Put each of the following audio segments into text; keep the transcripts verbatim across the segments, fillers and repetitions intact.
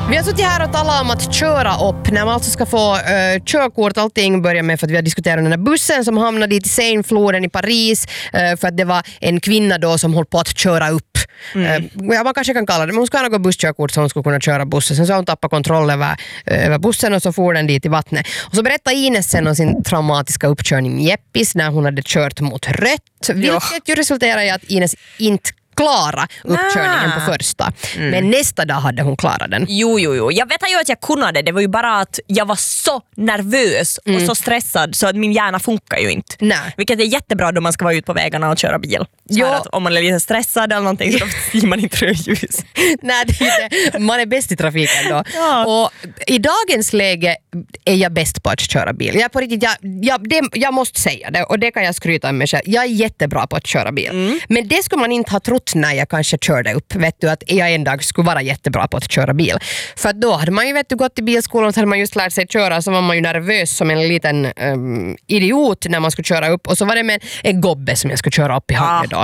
Vi har suttit här och talat om att köra upp när man alltså ska få uh, körkort. Allting börjar med för att vi har diskuterat den här bussen som hamnade i Seine-floden i Paris uh, för att det var en kvinna då som höll på att köra upp. Mm. Uh, ja, man kanske kan kalla det, men hon ska ha något busskörkort så hon skulle kunna köra bussen. Sen så hon tappade kontroll över, uh, över bussen och så får den dit i vattnet. Och så berättade Ines sen om sin traumatiska uppkörning med Jeppis när hon hade kört mot rött. Vilket ja. ju resulterar i att Ines inte klara uppkörningen ah. på första. Mm. Men nästa dag hade hon klarat den. Jo, jo, jo. Jag vet ju att jag kunde det. Det var ju bara att jag var så nervös mm. och så stressad så att min hjärna funkar ju inte. Nej. Vilket är jättebra då man ska vara ute på vägarna och köra bil. Så att om man är lite stressad eller någonting så ser man inte rödljus. Nej, det är det. Man är bäst i trafiken då. Ja. Och i dagens läge är jag bäst på att köra bil. Jag, på riktigt, jag, jag, det, jag måste säga det och det kan jag skryta med själv. Jag är jättebra på att köra bil. Mm. Men det skulle man inte ha trott när jag kanske körde upp, vet du, att jag en dag skulle vara jättebra på att köra bil. För att då hade man ju vet du, gått till bilskolan och så hade man just lärt sig köra, så var man ju nervös som en liten um, idiot när man skulle köra upp. Och så var det med en gobbe som jag skulle köra upp i Hangö då.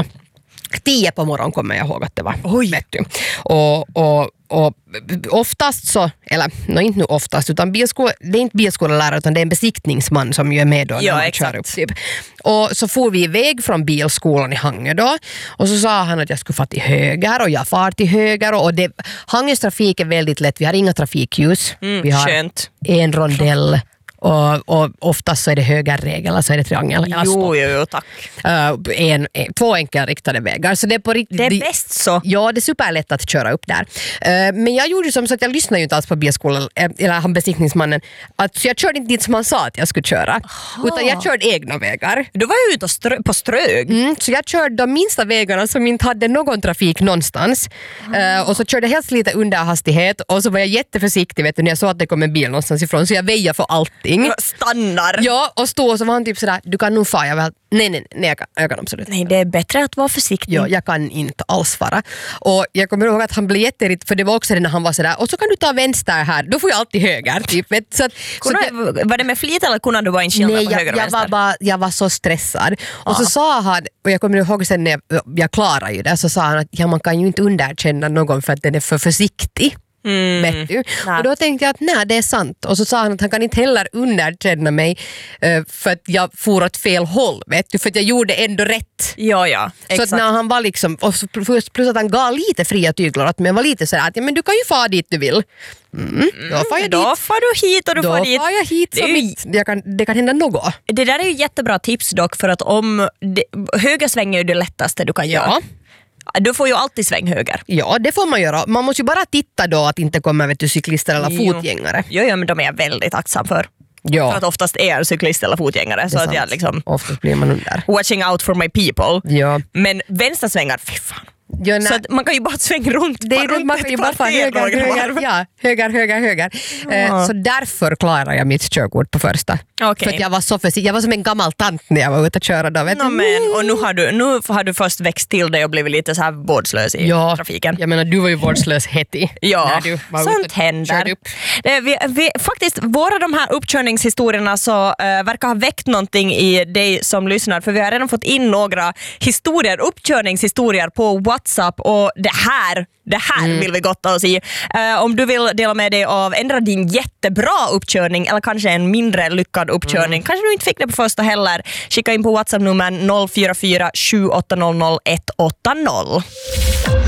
Tio på morgon kommer jag ihåg att det var. Oj. Vet du. Och, och, och oftast så, eller no, inte nu oftast, utan bilskola, det är inte bilskolelärare utan det är en besiktningsman som ju är med då när ja, man exakt. kör upp. Typ. Och så får vi iväg från bilskolan i Hangö då. Och så sa han att jag skulle få till höger och jag far till höger. Och det, Hangös trafik är väldigt lätt. Vi har inga trafikljus. Mm, vi har skönt. en rondell. Och, och oftast så är det högerregel, alltså är det triangel. Jo, jo, jo, tack. Uh, en, en, två enkelriktade vägar. Så det är på riktigt, det är bäst så. Ja, det är superlätt att köra upp där. Uh, men jag gjorde som så att jag lyssnade ju inte alls på bilskolan, eller han besiktningsmannen. Att, så jag körde inte dit som han sa att jag skulle köra. Aha. Utan jag körde egna vägar. Du var ju ute strö- på Strög. Mm, så jag körde de minsta vägarna som inte hade någon trafik någonstans. Uh, och så körde jag helt lite under hastighet. Och så var jag jätteförsiktig vet du, när jag såg att det kom en bil någonstans ifrån. Så jag väjade för allting. Stannar. Ja, och stå och så var han typ sådär, du kan nog fara. Jag väl, nej, nej, nej, jag kan, jag kan absolut. Nej, det är bättre att vara försiktig. Ja, jag kan inte alls fara. Och jag kommer ihåg att han blev jätteritt, för det var också det när han var sådär, och så kan du ta vänster här, då får jag alltid höger. Typ. Så att, kunde, så att, var det med flit eller kunde du bara inte skilja nej, på jag, höger och jag vänster? var bara, jag var så stressad. Ja. Och så sa han, och jag kommer ihåg sen när jag, jag klarade ju det, så sa han att ja, man kan ju inte underkänna någon för att den är för försiktig. Mm. Vet du? Och då tänkte jag att nej, det är sant. Och så sa han att han kan inte heller underkänna mig uh, för att jag for åt fel håll, vet du? För att jag gjorde ändå rätt. Ja, ja. Exakt. Så att när han var liksom, och så plus, plus att han gav lite fria tyglar åt mig, var lite sådär att ja, men du kan ju fara dit du vill. Mm, då far jag då dit. far du hit och du då far dit. Far jag hit så ju... mitt, jag kan, det kan hända något. Det där är ju jättebra tips dock, för att om det, högersväng är ju det lättaste du kan göra. Ja. Du får ju alltid sväng höger. Ja, det får man göra. Man måste ju bara titta då att inte kommer vet du, cyklister eller jo. fotgängare. Jo, ja, men de är jag väldigt tacksam för. Ja. För att oftast är jag cyklist eller fotgängare. Så att jag liksom... Oftast blir man under. Watching out for my people. Ja. Men vänstersvängar, fy fan. Ja, så att man kan ju bara svänga runt. Det är runt man kan ju bara få höger, höger, ja, höger, höger, höger. Ja. Eh, så därför klarar jag mitt körkort på första. Okay. För att jag var så försiktig. Jag var som en gammal tant när jag var ute och köra då. Vet no, men, och nu har, du, nu har du först växt till dig och blivit lite så här vårdslös i ja, trafiken. Jag menar, du var ju vårdslös hetty. Ja, sånt händer. Upp. Det, vi, vi, faktiskt, våra de här uppkörningshistorierna så äh, verkar ha väckt någonting i dig som lyssnar. För vi har redan fått in några historier, uppkörningshistorier på WhatsApp, och det här, det här mm. vill vi gotta oss i. Uh, om du vill dela med dig av ändra din jättebra uppkörning eller kanske en mindre lyckad uppkörning. Mm. Kanske du inte fick det på första heller. Skicka in på WhatsApp-nummer noll fyra fyra sju åtta noll noll ett åtta noll.